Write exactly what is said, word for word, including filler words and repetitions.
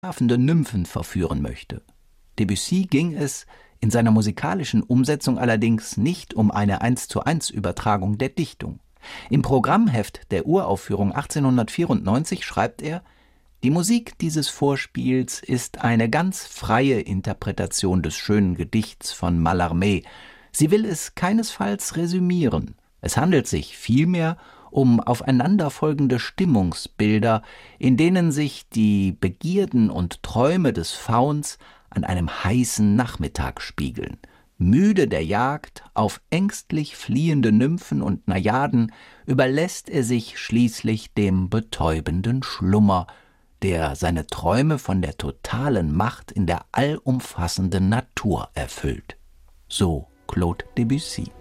schlafende Nymphen verführen möchte. Debussy ging es in seiner musikalischen Umsetzung allerdings nicht um eine eins zu eins Übertragung der Dichtung. Im Programmheft der Uraufführung achtzehnhundertvierundneunzig schreibt er: Die Musik dieses Vorspiels ist eine ganz freie Interpretation des schönen Gedichts von Mallarmé. Sie will es keinesfalls resümieren. Es handelt sich vielmehr um aufeinanderfolgende Stimmungsbilder, in denen sich die Begierden und Träume des Fauns an einem heißen Nachmittag spiegeln. Müde der Jagd auf ängstlich fliehende Nymphen und Najaden überlässt er sich schließlich dem betäubenden Schlummer, der seine Träume von der totalen Macht in der allumfassenden Natur erfüllt. So Claude Debussy.